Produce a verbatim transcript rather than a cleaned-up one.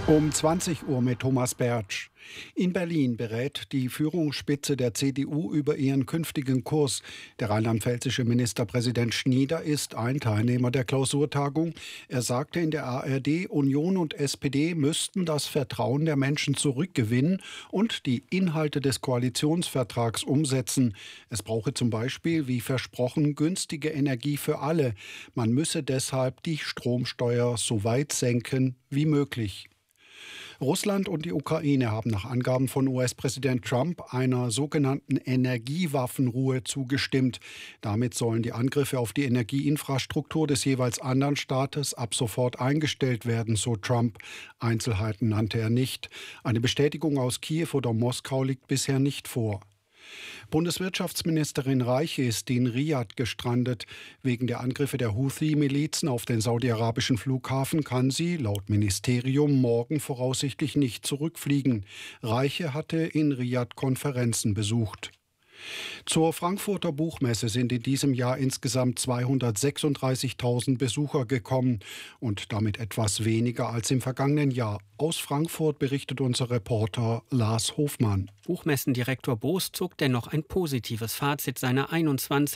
Um zwanzig Uhr mit Thomas Bertsch. In Berlin berät die Führungsspitze der C D U über ihren künftigen Kurs. Der rheinland-pfälzische Ministerpräsident Schnieder ist ein Teilnehmer der Klausurtagung. Er sagte in der A R D, Union und S P D müssten das Vertrauen der Menschen zurückgewinnen und die Inhalte des Koalitionsvertrags umsetzen. Es brauche zum Beispiel, wie versprochen, günstige Energie für alle. Man müsse deshalb die Stromsteuer so weit senken wie möglich. Russland und die Ukraine haben nach Angaben von U S-Präsident Trump einer sogenannten Energiewaffenruhe zugestimmt. Damit sollen die Angriffe auf die Energieinfrastruktur des jeweils anderen Staates ab sofort eingestellt werden, so Trump. Einzelheiten nannte er nicht. Eine Bestätigung aus Kiew oder Moskau liegt bisher nicht vor. Bundeswirtschaftsministerin Reiche ist in Riad gestrandet. Wegen der Angriffe der Houthi-Milizen auf den saudi-arabischen Flughafen kann sie, laut Ministerium, morgen voraussichtlich nicht zurückfliegen. Reiche hatte in Riad Konferenzen besucht. Zur Frankfurter Buchmesse sind in diesem Jahr insgesamt zweihundertsechsunddreißigtausend Besucher gekommen und damit etwas weniger als im vergangenen Jahr. Aus Frankfurt berichtet unser Reporter Lars Hofmann. Buchmessendirektor Boos zog dennoch ein positives Fazit seiner einundzwanzig